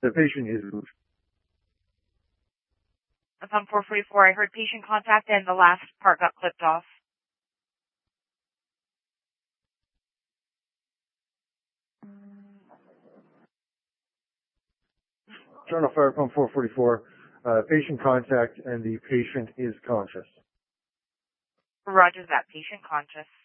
The patient is moved. That's on 444. I heard patient contact and the last part got clipped off. Turn off fire pump 444. Patient contact and the patient is conscious. Roger that. Patient conscious.